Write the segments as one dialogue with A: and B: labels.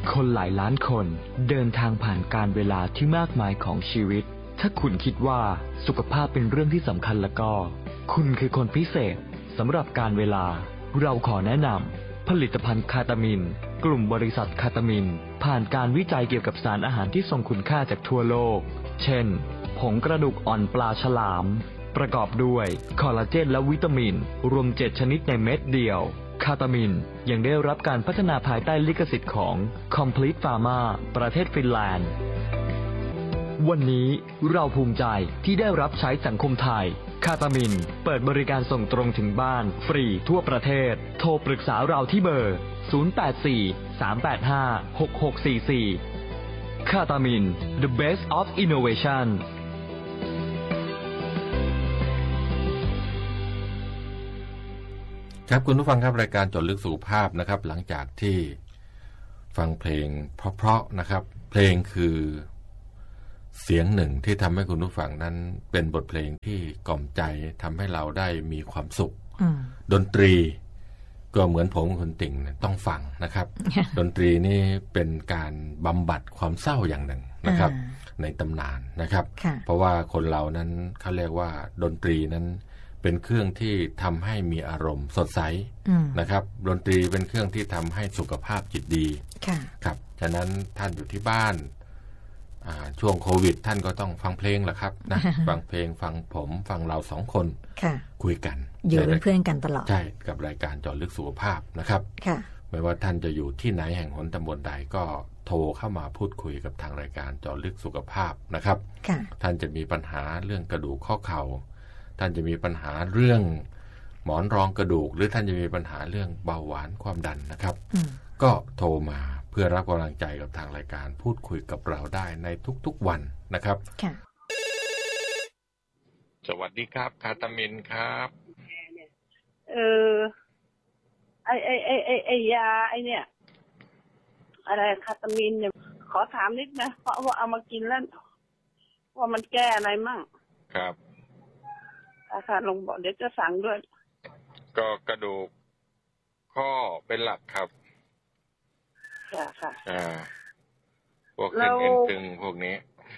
A: คนหลายล้านคนเดินทางผ่านการเวลาที่มากมายของชีวิตถ้าคุณคิดว่าสุขภาพเป็นเรื่องที่สำคัญแล้วก็คุณคือคนพิเศษสำหรับการเวลาเราขอแนะนำผลิตภัณฑ์คาตามินกลุ่มบริษัทคาตามินผ่านการวิจัยเกี่ยวกับสารอาหารที่ทรงคุณค่าจากทั่วโลกเช่นผงกระดูกอ่อนปลาฉลามประกอบด้วยคอลลาเจนและวิตามินรวม7ชนิดในเม็ดเดียวคาตามินยังได้รับการพัฒนาภายใต้ลิขสิทธิ์ของ Complete Pharma ประเทศฟินแลนด์วันนี้เราภูมิใจที่ได้รับใช้สังคมไทยคาตามินเปิดบริการส่งตรงถึงบ้านฟรีทั่วประเทศโทรปรึกษาเราที่เบอร์ 084-385-6644 คาตามิน The Best of Innovation
B: ครับคุณผู้ฟังครับรายการเจาะลึกสุขภาพนะครับหลังจากที่ฟังเพลงเพราะๆนะครับเพลงคือเสียงหนึ่งที่ทำให้คุณผู้ฟังนั้นเป็นบทเพลงที่กล่อมใจทำให้เราได้มีความสุขดนตรีก็เหมือนผมคุณติ่งต้องฟังนะครับ ดนตรีนี่เป็นการบำบัดความเศร้าอย่างหนึ่งนะครับในตำนานนะครับเพราะว่าคนเรานั้นเขาเรียกว่าดนตรีนั้นเป็นเครื่องที่ทำให้มีอารมณ์สดใสนะครับดนตรีเป็นเครื่องที่ทำให้สุขภาพจิตดีครับฉะนั้นท่านอยู่ที่บ้านช่วงโควิดท่านก็ต้องฟังเพลงแหละครับนะ ฟังเพลงฟังผมฟังเราสองคนคุยกัน
C: อยู่เป็นเพื่อนกันตลอด
B: ใช่กับรายการเจาะลึกสุขภาพนะครับไม่ว่าท่านจะอยู่ที่ไหนแห่งหนตำบลใดก็โทรเข้ามาพูดคุยกับทางรายการเจาะลึกสุขภาพนะครับท่านจะมีปัญหาเรื่องกระดูกข้อเข่าท่านจะมีปัญหาเรื่องหมอนรองกระดูกหรือท่านจะมีปัญหาเรื่องเบาหวานความดันนะครับก็โทรมาเพื่อรับกำลังใจกับทางรายการพูดคุยกับเราได้ในทุกๆวันนะครับสวัสดีครับคาตามินครับ
D: ไอยาไอเนี่ยอะไรคาตามินเนี่ยขอถามนิดนะเพราะว่าเอามากินแล้วว่ามันแก้อะไรมั่ง
B: ครับ
D: ค่ะลงบอกเดี๋ยวจะสั่งด้วย
B: ก็กระดูกข้อเป็นหลักครับ
D: ค่ะ
B: พวกเส้นเอ็นตึงพวกนี้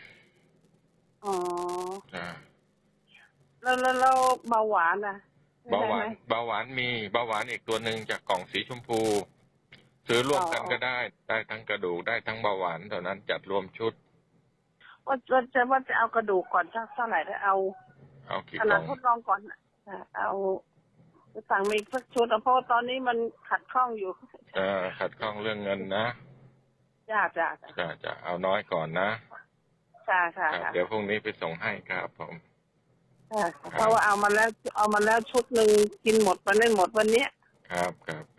D: แล้วเบาหวานนะ
B: เบาหวานมีเบาหวานอีกตัวหนึ่งจากกล่องสีชมพูซื้อร่วมกันก็ได้ทั้งกระดูกได้ทั้งเบาหวานเท่านั้นจัดรวมชุด
D: ว่าจะเอากระดูกก่อนเท่าไหร่แล้วเอา
B: กี่กล่อง
D: ทดลองก่อนเอาจะสั่งมีสักชุดเพราะตอนนี้มันขัดข้องอยู่
B: ขัดข้องเรื่องเงินนะ
D: จะ
B: เอาน้อยก่อนนะ
D: ค่ะ
B: เดี๋ยวพรุ่งนี้ไปส่งให้ครับผม
D: เพราะว่าเอามาแล้วชุดหนึ่งกินหมดมันไม่หมดวันนี้
B: ครับ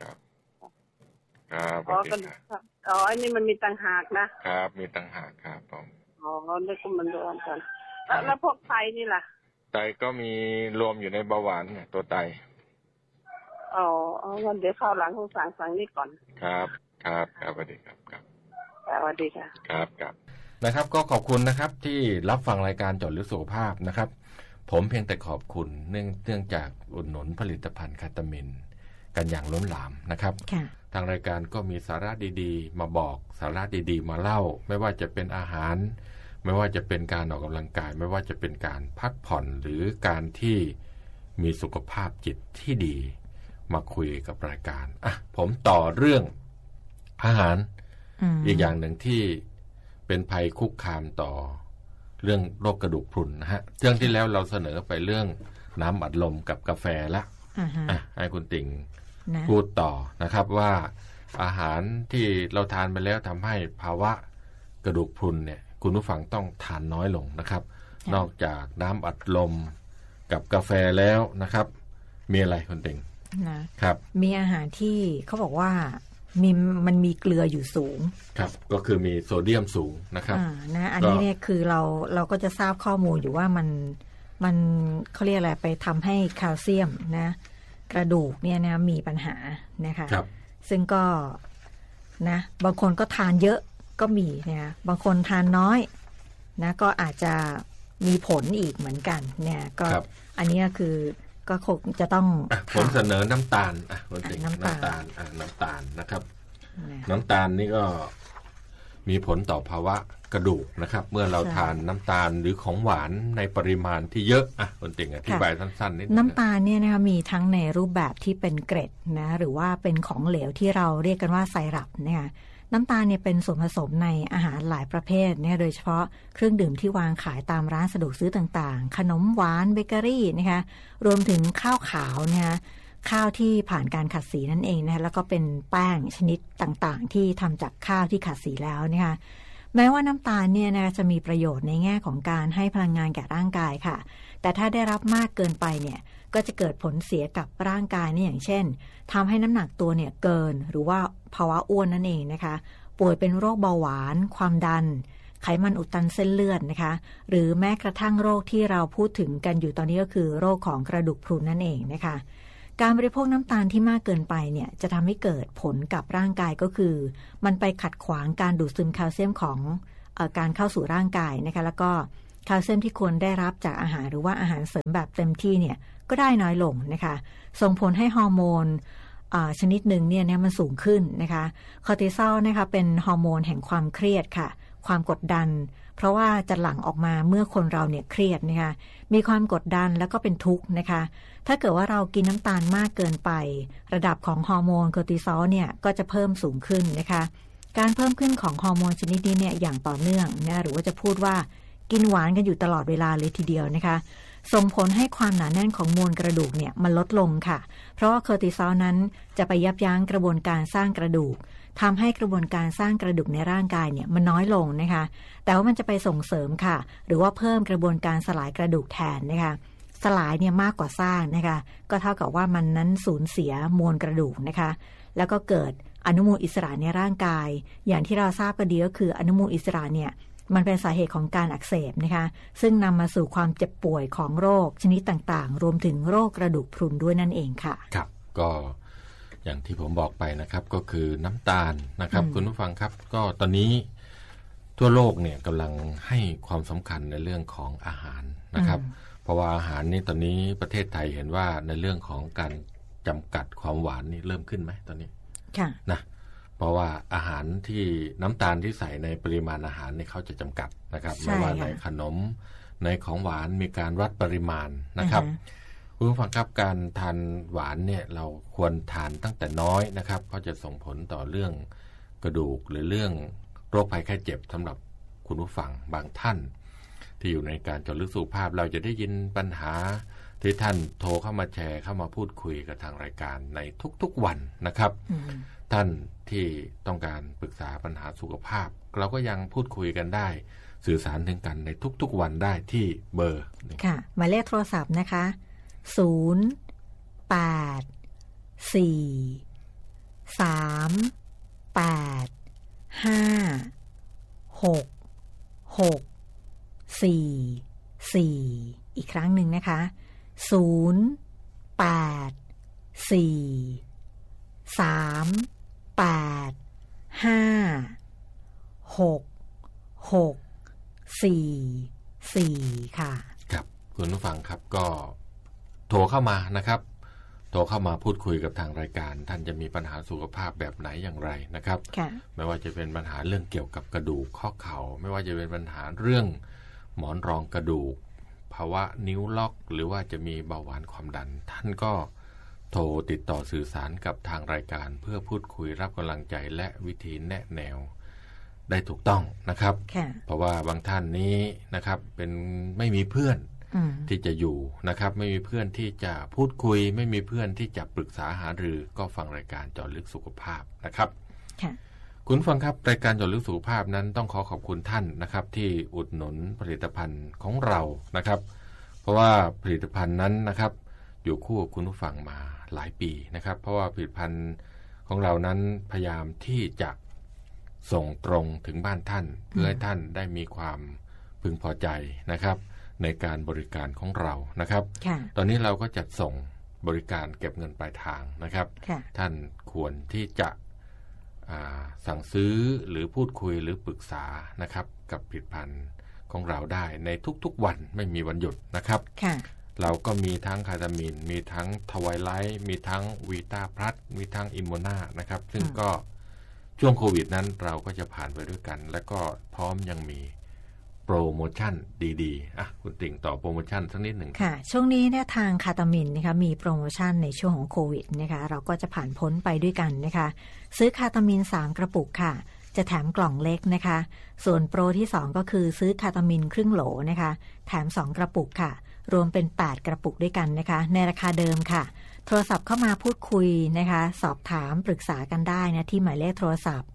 D: อันนี้มันมีต่างหาก
B: นะครับมีต่างหากครับผม
D: นี่ก็มันรวมกันแล้วพวกไตนี่ล่ะ
B: ไตก็มีรวมอยู่ในเบาหวานเนี่ยตัวไต
D: งั้นเดี๋ยวเข้าหลังของสั่งนี่ก่อน
B: ครับสวัสดีครับ
D: สวัสดีค่ะ
B: ครับนะครับก็ขอบคุณนะครับที่รับฟังรายการเจาะลึกสุขภาพนะครับผมเพียงแต่ขอบคุณเนื่องจากอุดหนุนผลิตภัณฑ์คาตามินกันอย่างล้นหลามนะครับทางรายการก็มีสาระดีๆมาบอกสาระดีๆมาเล่าไม่ว่าจะเป็นอาหารไม่ว่าจะเป็นการออกกำลังกายไม่ว่าจะเป็นการพักผ่อนหรือการที่มีสุขภาพจิตที่ดีมาคุยกับรายการผมต่อเรื่องอาหารอีกอย่างหนึ่งที่เป็นภัยคุกคามต่อเรื่องโรคกระดูกพรุนนะฮะเรื่องที่แล้วเราเสนอไปเรื่องน้ำอัดลมกับกาแฟละให้คุณติ่งพูดต่อนะครับว่าอาหารที่เราทานไปแล้วทำให้ภาวะกระดูกพรุนเนี่ยคุณผู้ฟังต้องทานน้อยลงนะครับนอกจากน้ำอัดลมกับกาแฟแล้วนะครับมีอะไรคุณติ่ง
C: นะครับมีอาหารที่เขาบอกว่ามันมีเกลืออยู่สูง
B: ครับก็คือมีโซเดียมสูงนะครับ
C: อันนี้เนี่ยคือเราก็จะทราบข้อมูลอยู่ว่ามันเขาเรียกอะไรไปทำให้แคลเซียมนะกระดูกเนี่ยนะมีปัญหานะคะซึ่งก็นะบางคนก็ทานเยอะก็มีนะบางคนทานน้อยนะก็อาจจะมีผลอีกเหมือนกันเนี่ยก็อันนี้คือก็คงจะต้อง
B: ผมเสนอน้ำตาลน้ำตาลนะครับน้ำตาลนี่ก็มีผลต่อภาวะกระดูกนะครับเมื่อเราทานน้ำตาลหรือของหวานในปริมาณที่เยอะคุณติ่งอธิบายสั้นๆนิดนึง
C: น้ำตาลเนี่ยนะคะมีทั้งในรูปแบบที่เป็นเกล็ดนะหรือว่าเป็นของเหลวที่เราเรียกกันว่าไซรัปนะคะน้ำตาลเนี่ยเป็นส่วนผสมในอาหารหลายประเภทเนี่ยโดยเฉพาะเครื่องดื่มที่วางขายตามร้านสะดวกซื้อต่างๆขนมหวานเบเกอรี่นะคะรวมถึงข้าวขาวนะคะข้าวที่ผ่านการขัดสีนั่นเองนะคะแล้วก็เป็นแป้งชนิดต่างๆที่ทำจากข้าวที่ขัดสีแล้วนะคะแม้ว่าน้ำตาลเนี่ยนะจะมีประโยชน์ในแง่ของการให้พลังงานแก่ร่างกายค่ะแต่ถ้าได้รับมากเกินไปเนี่ยก็จะเกิดผลเสียกับร่างกายนี่อย่างเช่นทำให้น้ำหนักตัวเนี่ยเกินหรือว่าภาวะอ้วนนั่นเองนะคะป่วยเป็นโรคเบาหวานความดันไขมันอุดตันเส้นเลือดนะคะหรือแม้กระทั่งโรคที่เราพูดถึงกันอยู่ตอนนี้ก็คือโรคของกระดูกพรุนนั่นเองนะคะการบริโภคน้ำตาลที่มากเกินไปเนี่ยจะทำให้เกิดผลกับร่างกายก็คือมันไปขัดขวางการดูดซึมแคลเซียมของการเข้าสู่ร่างกายนะคะแล้วก็แคลเซียมที่ควรได้รับจากอาหารหรือว่าอาหารเสริมแบบเต็มที่เนี่ยก็ได้น้อยลงนะคะส่งผลให้ฮอร์โมนชนิดหนึ่งเนี่ยมันสูงขึ้นนะคะคอร์ติซอลนะคะเป็นฮอร์โมนแห่งความเครียดค่ะความกดดันเพราะว่าจะหลั่งออกมาเมื่อคนเราเนี่ยเครียดนะคะมีความกดดันแล้วก็เป็นทุกข์นะคะถ้าเกิดว่าเรากินน้ำตาลมากเกินไประดับของฮอร์โมนคอร์ติซอลเนี่ยก็จะเพิ่มสูงขึ้นนะคะการเพิ่มขึ้นของฮอร์โมนชนิดนี้เนี่ยอย่างต่อเนื่องนะหรือว่าจะพูดว่ากินหวานกันอยู่ตลอดเวลาเลยทีเดียวนะคะส่งผลให้ความหนาแน่นของมวลกระดูกเนี่ยมันลดลงค่ะเพราะว่าคอร์ติซอลนั้นจะไปยับยั้งกระบวนการสร้างกระดูกทำให้กระบวนการสร้างกระดูกในร่างกายเนี่ยมันน้อยลงนะคะแต่ว่ามันจะไปส่งเสริมค่ะหรือว่าเพิ่มกระบวนการสลายกระดูกแทนนะคะสลายเนี่ยมากกว่าสร้างนะคะก็เท่ากับว่ามันนั้นสูญเสียมวลกระดูกนะคะแล้วก็เกิดอนุมูลอิสระในร่างกายอย่างที่เราทราบกันดีก็คืออนุมูลอิสระเนี่ยมันเป็นสาเหตุของการอักเสบนะคะซึ่งนำมาสู่ความเจ็บป่วยของโรคชนิดต่างๆรวมถึงโรคกระดูกพรุนด้วยนั่นเองค่ะ
B: ครับก็อย่างที่ผมบอกไปนะครับก็คือน้ำตาลนะครับคุณผู้ฟังครับก็ตอนนี้ทั่วโลกเนี่ยกำลังให้ความสำคัญในเรื่องของอาหารนะครับเพราะว่าอาหารนี่ตอนนี้ประเทศไทยเห็นว่าในเรื่องของการจำกัดความหวานนี่เริ่มขึ้นไหมตอนนี้
C: ค่ะ
B: นะเพราะว่าอาหารที่น้ำตาลที่ใส่ในปริมาณอาหารเนี่ยเขาจะจำกัดนะครับไม่ว่าในขนมในของหวานมีการวัดปริมาณนะครับคุณผู้ฟังครับการทานหวานเนี่ยเราควรทานตั้งแต่น้อยนะครับเพราะจะส่งผลต่อเรื่องกระดูกหรือเรื่องโรคภัยไข้เจ็บสำหรับคุณผู้ฟังบางท่านที่อยู่ในการเจาะลึกสุขภาพเราจะได้ยินปัญหาที่ท่านโทรเข้ามาแชร์เข้ามาพูดคุยกับทางรายการในทุกๆวันนะครับท่านที่ต้องการปรึกษาปัญหาสุขภาพเราก็ยังพูดคุยกันได้สื่อสารถึงกันในทุกๆวันได้ที่เบอร์
C: ค่ะหมายเลขโทรศัพท์นะคะ084385664อีกครั้งหนึ่งนะคะ084385664ค่ะ
B: ครับคุณผู้ฟังครับก็โทรเข้ามานะครับโทรเข้ามาพูดคุยกับทางรายการท่านจะมีปัญหาสุขภาพแบบไหนอย่างไรนะครับไม่ว่าจะเป็นปัญหาเรื่องเกี่ยวกับกระดูกข้อเข่าไม่ว่าจะเป็นปัญหาเรื่องหมอนรองกระดูกภาวะนิ้วล็อกหรือว่าจะมีเบาหวานความดันท่านก็โทรติดต่อสื่อสารกับทางรายการเพื่อพูดคุยรับกำลังใจและวิธีแนะแนวได้ถูกต้องนะครับเพราะว่าบางท่านนี้นะครับเป็นไม่มีเพื่อนที่จะอยู่นะครับไม่มีเพื่อนที่จะพูดคุยไม่มีเพื่อนที่จะปรึกษาหารือก็ฟังรายการเจาะลึกสุขภาพนะครับคุณฟังครับรายการเจาะลึกสุขภาพนั้นต้องขอบคุณท่านนะครับที่อุดหนุนผลิตภัณฑ์ของเรานะครับเพราะว่าผลิตภัณฑ์นั้นนะครับอยู่คู่กับคุณผู้ฟังมาหลายปีนะครับเพราะว่าผลิตภัณฑ์ของเรานั้นพยายามที่จะส่งตรงถึงบ้านท่านเพื่อให้ท่านได้มีความพึงพอใจนะครับในการบริการของเรานะครับตอนนี้เราก็จัดส่งบริการเก็บเงินปลายทางนะครับท่านควรที่จะสั่งซื้อหรือพูดคุยหรือปรึกษานะครับกับผลิตภัณฑ์ของเราได้ในทุกๆวันไม่มีวันหยุดนะครับเราก็มีทั้งคาตามินมีทั้งทไวไลท์มีทั้งวีตาพลัสมีทั้งอิมโมนานะครับซึ่งก็ช่วงโควิดนั้นเราก็จะผ่านไปด้วยกันแล้วก็พร้อมยังมีโปรโมชั่นดีๆอ่ะคุณติ่งต่อโปรโมชั่นสักนิดหนึ่ง
C: ค่ะช่วงนี้เนี่ยทางคาตามินนะคะมีโปรโมชั่นในช่วงของโควิดนะคะเราก็จะผ่านพ้นไปด้วยกันนะคะซื้อคาตามิน3กระปุกค่ะจะแถมกล่องเล็กนะคะส่วนโปรที่2ก็คือซื้อคาตามินครึ่งโหลนะคะแถม2กระปุกค่ะรวมเป็น8กระปุกด้วยกันนะคะในราคาเดิมค่ะโทรศัพท์เข้ามาพูดคุยนะคะสอบถามปรึกษากันได้นะที่หมายเลขโทรศัพท์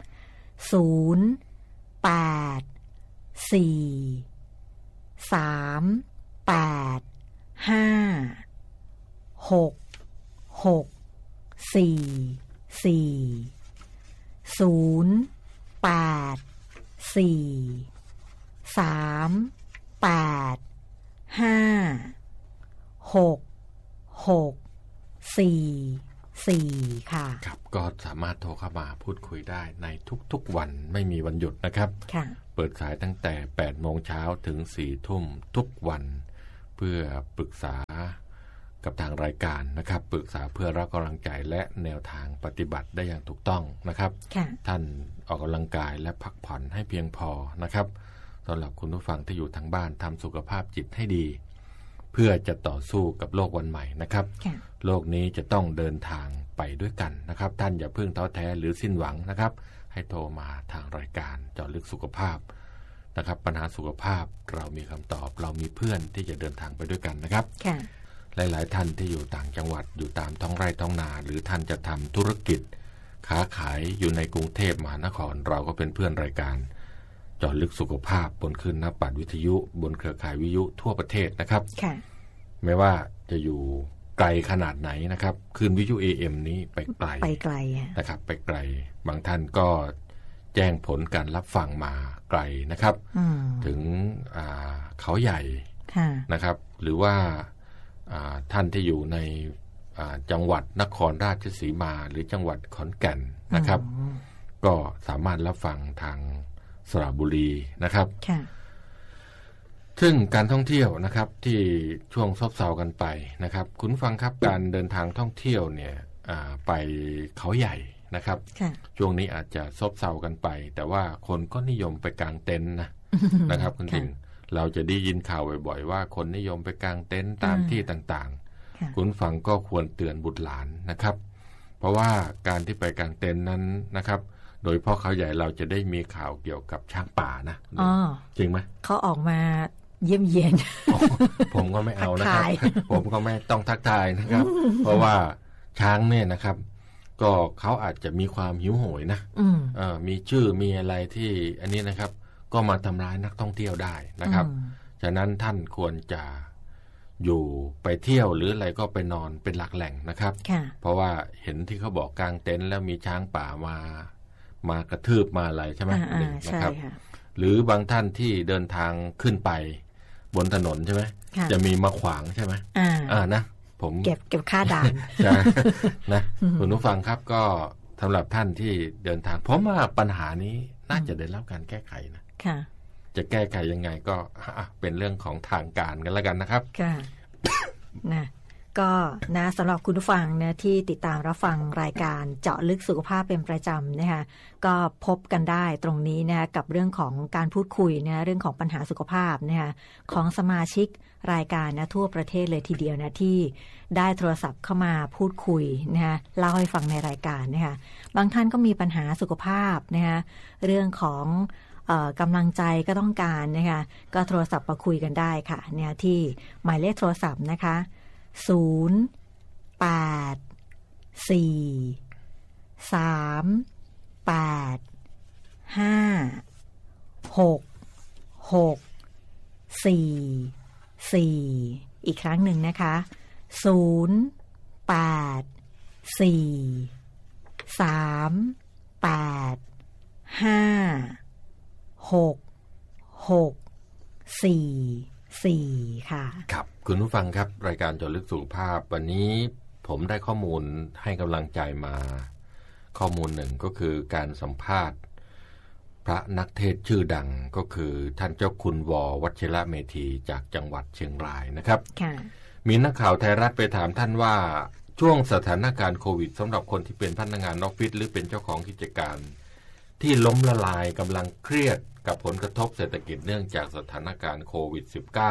C: 08385434ค่ะ
B: ครับก็สามารถโทรเข้ามาพูดคุยได้ในทุกๆวันไม่มีวันหยุดนะครับเปิดสายตั้งแต่ 8 โมงเช้าถึง 4 ทุ่มทุกวันเพื่อปรึกษากับทางรายการนะครับปรึกษาเพื่อรับกำลังใจและแนวทางปฏิบัติได้อย่างถูกต้องนะครับท่านออกกำลังกายและพักผ่อนให้เพียงพอนะครับสำหรับคุณผู้ฟังที่อยู่ทางบ้านทำสุขภาพจิตให้ดีเพื่อจะต่อสู้กับโลกวันใหม่นะครับโลกนี้จะต้องเดินทางไปด้วยกันนะครับท่านอย่าเพิ่งท้อแท้หรือสิ้นหวังนะครับให้โทรมาทางรายการเจาะลึกสุขภาพนะครับปัญหาสุขภาพเรามีคำตอบเรามีเพื่อนที่จะเดินทางไปด้วยกันนะครับหลายๆท่านที่อยู่ต่างจังหวัดอยู่ตามท้องไร่ท้องนาหรือท่านจะทำธุรกิจค้าขายอยู่ในกรุงเทพมหานครเราก็เป็นเพื่อนรายการเจาะลึกสุขภาพบนคลื่นนับปัดวิทยุบนเครือข่ายวิทยุทั่วประเทศนะครับไม่ว่าจะอยู่ไกลขนาดไหนนะครับคลื่นวิทยุ AM นี้ไปไกลนะครับไปไกลบางท่านก็แจ้งผลการรับฟังมาไกลนะครับถึงเขาใหญ่นะครับหรือว่าท่านที่อยู่ในจังหวัดนครราชสีมาหรือจังหวัดขอนแก่นนะครับก็สามารถรับฟังทางสระบุรีนะครับซึ่งการท่องเที่ยวนะครับที่ช่วงซบเซากันไปนะครับคุณฟังครับการเดินทางท่องเที่ยวเนี่ยไปเขาใหญ่นะครับช่วงนี้อาจจะซบเซากันไปแต่ว่าคนก็นิยมไปกางเต็นท์นะครับคุณทิงเราจะได้ยินข่าวบ่อยๆว่าคนนิยมไปกางเต็นท์ตามที่ต่างๆคุณฟังก็ควรเตือนบุตรหลานนะครับเพราะว่าการที่ไปกางเต็นท์นั้นนะครับโดยเฉพาะเขาใหญ่เราจะได้มีข่าวเกี่ยวกับช้างป่านะจริงไหมเขา
C: ออกมาเยี่ยมเยียน
B: ผมก็ไม่เอานะครับผมก็ไม่ต้องทักทายนะครับเพราะว่าช้างเนี่ยนะครับก็เขาอาจจะมีความหิวโหยนะมีชื่อมีอะไรที่อันนี้นะครับก็มาทำร้ายนักท่องเที่ยวได้นะครับฉะนั้นท่านควรจะอยู่ไปเที่ยวหรืออะไรก็ไปนอนเป็นหลักแหล่งนะครับเพราะว่าเห็นที่เขาบอกกางเต็นท์แล้วมีช้างป่ามากระทืบมาอะไรใช่ไหมนะครับหรือบางท่านที่เดินทางขึ้นไปบนถนนใช่ไหมจะมีมาขวางใช่ไหมนะผม
C: เก็บค่าด่าน
B: นะคุณผู้ฟังครับก็สำหรับท่านที่เดินทางผมว่าปัญหานี้น่าจะได้รับการแก้ไขนะจะแก้ไขยังไงก็เป็นเรื่องของทางการกันแล้วกันนะครับ
C: นะก็นะสำหรับคุณผู้ฟังนะที่ติดตามรับฟังรายการเจาะลึกสุขภาพเป็นประจำนะคะก็พบกันได้ตรงนี้นะกับเรื่องของการพูดคุยนะเรื่องของปัญหาสุขภาพนะคะของสมาชิกรายการนะทั่วประเทศเลยทีเดียวนะที่ได้โทรศัพท์เข้ามาพูดคุยนะคะเล่าให้ฟังในรายการนะคะบางท่านก็มีปัญหาสุขภาพนะคะเรื่องของกำลังใจก็ต้องการนะคะก็โทรศัพท์มาคุยกันได้ค่ะเนี่ยที่หมายเลขโทรศัพท์นะคะ084385664อีกครั้งหนึ่งนะคะ084385664ค่ะ
B: ครับคุณผู้ฟังครับรายการเจาะลึกสุขภาพวันนี้ผมได้ข้อมูลให้กำลังใจมาข้อมูลหนึ่งก็คือการสัมภาษณ์พระนักเทศน์ชื่อดังก็คือท่านเจ้าคุณว.วชิระเมธีจากจังหวัดเชียงรายนะครับมีนักข่าวไทยรัฐไปถามท่านว่าช่วงสถานการณ์โควิดสำหรับคนที่เป็นพนักงานออฟฟิศหรือเป็นเจ้าของกิจการที่ล้มละลายกำลังเครียดกับผลกระทบเศรษฐกิจเนื่องจากสถานการณ์โควิด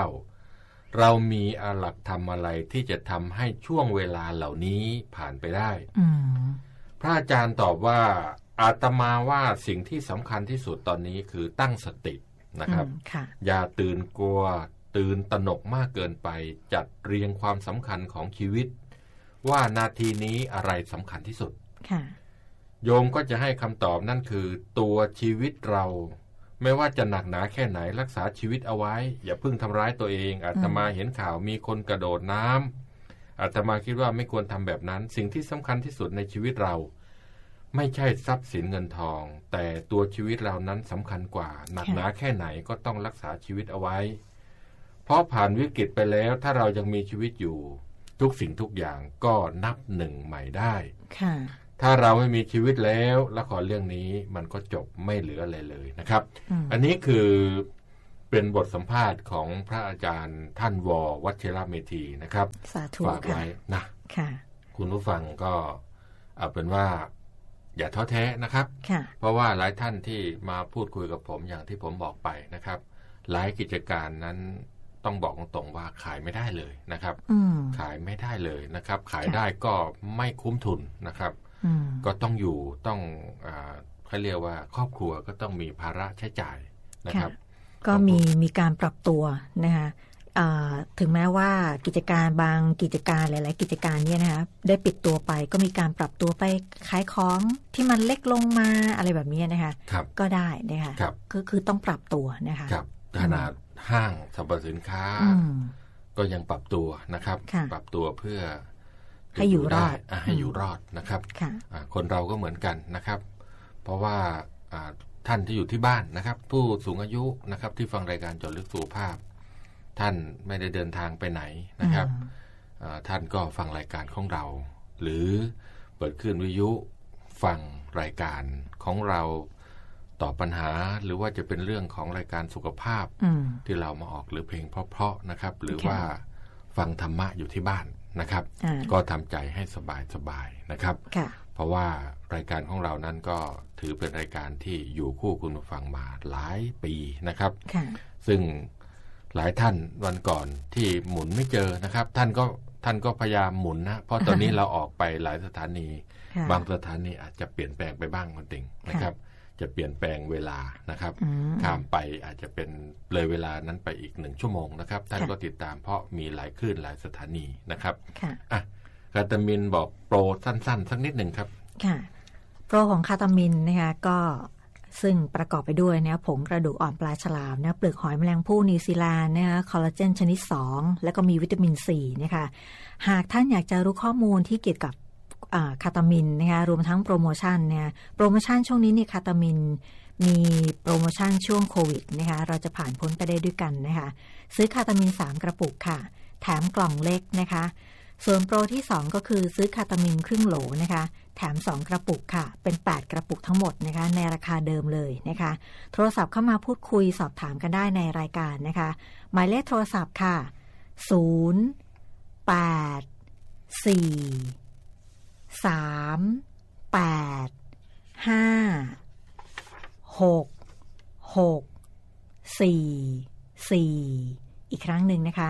B: -19 เรามีหลักธรรมอะไรที่จะทำให้ช่วงเวลาเหล่านี้ผ่านไปได้พระอาจารย์ตอบว่าอาตมาว่าสิ่งที่สำคัญที่สุดตอนนี้คือตั้งสตินะครับอย่าตื่นกลัวตื่นตระหนกมากเกินไปจัดเรียงความสำคัญของชีวิตว่านาทีนี้อะไรสำคัญที่สุดโยมก็จะให้คำตอบนั่นคือตัวชีวิตเราไม่ว่าจะหนักหนาแค่ไหนรักษาชีวิตเอาไว้อย่าเพิ่งทำร้ายตัวเองอาตมาเห็นข่าวมีคนกระโดดน้ำอาตมาคิดว่าไม่ควรทำแบบนั้นสิ่งที่สำคัญที่สุดในชีวิตเราไม่ใช่ทรัพย์สินเงินทองแต่ตัวชีวิตเรานั้นสำคัญกว่าหนักหนาแค่ไหนก็ต้องรักษาชีวิตเอาไว้เพราะผ่านวิกฤตไปแล้วถ้าเรายังมีชีวิตอยู่ทุกสิ่งทุกอย่างก็นับหนึ่งใหม่ได้ถ้าเราไม่มีชีวิตแล้วละครเรื่องนี้มันก็จบไม่เหลืออะไรเลยนะครับอันนี้คือเป็นบทสัมภาษณ์ของพระอาจารย์ท่านว.วชิรเมธีนะครับฝากไว้นะคุณผู้ฟังก็เอาเป็นว่าอย่าท้อแท้นะครับเพราะว่าหลายท่านที่มาพูดคุยกับผมอย่างที่ผมบอกไปนะครับหลายกิจการนั้นต้องบอกตรงๆว่าขายไม่ได้เลยนะครับขายไม่ได้เลยนะครับขายได้ก็ไม่คุ้มทุนนะครับก็ต้องอยู่ต้องเขาเรียกว่าครอบครัวก็ต้องมีภาระใช้จ่ายนะครับ
C: ก็มีการปรับตัวนะคะถึงแม้ว่ากิจการบางกิจการหลายๆกิจการเนี่ยนะคะได้ปิดตัวไปก็มีการปรับตัวไปขายของที่มันเล็กลงมาอะไรแบบนี้นะคะก็ได้นะคะก็คือต้องปรับตัวนะคะ
B: ขนาดห้างสรรพสินค้าก็ยังปรับตัวนะครับปรับตัวเพื่อ
C: ให้อยู่รอด
B: นะครับคนเราก็เหมือนกันนะครับเพราะว่าท่านที่อยู่ที่บ้านนะครับผู้สูงอายุนะครับที่ฟังรายการเจาะลึกสุขภาพท่านไม่ได้เดินทางไปไหนนะครับท่านก็ฟังรายการของเราหรือเปิดคลื่นวิทยุฟังรายการของเราตอบปัญหาหรือว่าจะเป็นเรื่องของรายการสุขภาพที่เรามาออกหรือเพลงเพราะๆนะครับหรือว่าฟังธรรมะอยู่ที่บ้านนะครับก็ทำใจให้สบายๆนะครับเพราะว่ารายการของเรานั้นก็ถือเป็นรายการที่อยู่คู่คุณผู้ฟังมาหลายปีนะครับซึ่งหลายท่านวันก่อนที่หมุนไม่เจอนะครับท่านก็พยายามหมุนนะเพราะตอนนี้เราออกไปหลายสถานีบางสถานีอาจจะเปลี่ยนแปลงไปบ้างคนติ่งนะครับจะเปลี่ยนแปลงเวลานะครับข้ามไปอาจจะเป็นเลยเวลานั้นไปอีก1 ชั่วโมงนะครับท่านก็ติดตามเพราะมีหลายคลื่นหลายสถานีนะครับคาตามินบอกโปรสั้นๆสักนิดหนึ่งครับ
C: ค่ะโปรของคาตามินนะคะก็ซึ่งประกอบไปด้วยนะผงกระดูกอ่อนปลาฉลามนะเปลือกหอยแมลงภู่นิวซีแลนด์นะคะคอลลาเจนชนิด2แล้วก็มีวิตามินซีนะคะหากท่านอยากจะรู้ข้อมูลที่เกี่ยวกับคาตามินนะคะรวมทั้งโปรโมชั่นเนี่ยโปรโมชั่นช่วงนี้เนี่ยคาตามินมีโปรโมชั่นช่วงโควิดนะคะเราจะผ่านพ้นไปได้ด้วยกันนะคะซื้อคาตามิน3 กระปุกค่ะแถมกล่องเล็กนะคะส่วนโปรที่2ก็คือซื้อคาตามินครึ่งโหลนะคะแถม2 กระปุกค่ะเป็น8 กระปุกทั้งหมดนะคะในราคาเดิมเลยนะคะโทรศัพท์เข้ามาพูดคุยสอบถามกันได้ในรายการนะคะหมายเลขโทรศัพท์ค่ะ084-386-644อีกครั้งหนึ่งนะคะ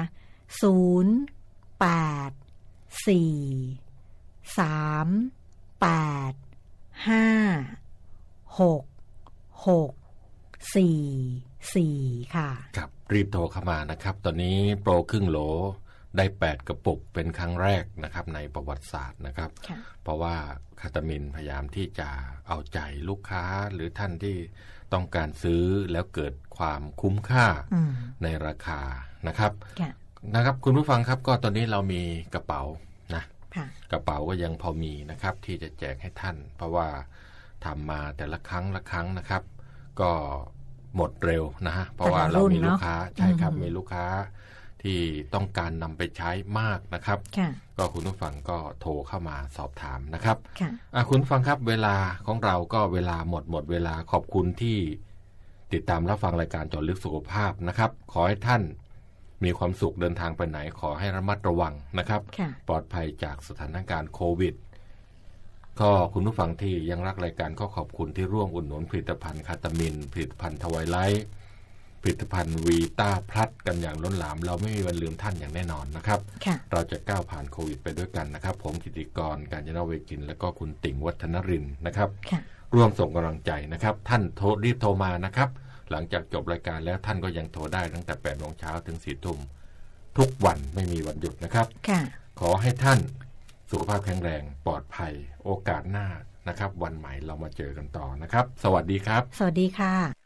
C: 084-385-6644ค่ะ
B: ครับรีบโทรเข้ามานะครับตอนนี้โปรครึ่งโหลได้8 กระปุกเป็นครั้งแรกนะครับในประวัติศาสตร์นะครับเพราะว่าคาตามินพยายามที่จะเอาใจลูกค้าหรือท่านที่ต้องการซื้อแล้วเกิดความคุ้มค่าในราคานะครับคุณผู้ฟังครับก็ตอนนี้เรามีกระเป๋านะกระเป๋าก็ยังพอมีนะครับที่จะแจกให้ท่านเพราะว่าทำมาแต่ละครั้งนะครับก็หมดเร็วนะฮะเพราะว่าเรามีลูกค้าใช่ครับมีลูกค้าที่ต้องการนำไปใช้มากนะครับก็คุณผู้ฟังก็โทรเข้ามาสอบถามนะครับคุณผู้ฟังครับเวลาของเราก็เวลาหมดเวลาขอบคุณที่ติดตามรับฟังรายการเจาะลึกสุขภาพนะครับขอให้ท่านมีความสุขเดินทางไปไหนขอให้ระมัดระวังนะครับปลอดภัยจากสถานการณ์โควิดก็คุณผู้ฟังที่ยังรักรายการก็ขอบคุณที่ร่วมอุดหนุนผลิตภัณฑ์คาตามินผลิตภัณฑ์ทวายไลท์ผลิตภัณฑ์วีต้าพลัสกันอย่างล้นหลามเราไม่มีวันลืมท่านอย่างแน่นอนนะครับเราจะก้าวผ่านโควิดไปด้วยกันนะครับผมกิติกรกาญจนเวกินและก็คุณติ่งวัฒนรินทร์นะครับร่วมส่งกำลังใจนะครับท่านรีบโทรมานะครับหลังจากจบรายการแล้วท่านก็ยังโทรได้ตั้งแต่ 8 โมงเช้าถึง 4 ทุ่มทุกวันไม่มีวันหยุดนะครับขอให้ท่านสุขภาพแข็งแรงปลอดภัยโอกาสหน้านะครับวันใหม่เรามาเจอกันต่อนะครับสวัสดีครับ
C: สวัสดีค่ะ